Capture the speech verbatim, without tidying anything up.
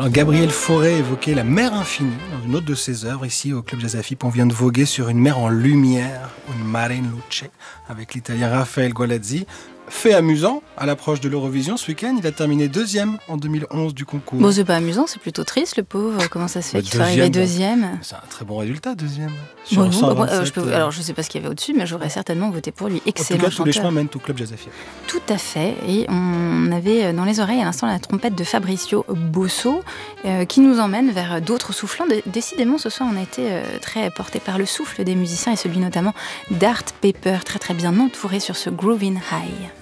Alors, Gabriel Fauré évoquait la mer infinie dans une autre de ses œuvres. Ici, au Club Jazz Afip, on vient de voguer sur une mer en lumière, une mare in luce, avec l'italien Raphaël Gualazzi. Fait amusant, à l'approche de l'Eurovision, ce week-end, il a terminé deuxième en deux mille onze du concours. Bon, c'est pas amusant, c'est plutôt triste, le pauvre. Comment ça se fait Bah, qu'il soit arrivé deuxième bon. C'est un très bon résultat, deuxième. Sur Bon, non, cent vingt-sept, bah, je peux, alors, je sais pas ce qu'il y avait au-dessus, mais j'aurais certainement voté pour lui. Excellent En tout cas, chanteur. tous les chemins mènent au Club Jazz Afip. Tout à fait. Et on avait dans les oreilles à l'instant la trompette de Fabricio Bosso, euh, qui nous emmène vers d'autres soufflants. Décidément, ce soir, on a été euh, très porté par le souffle des musiciens et celui notamment d'Art Pepper, très très bien entouré sur ce Groovin' High.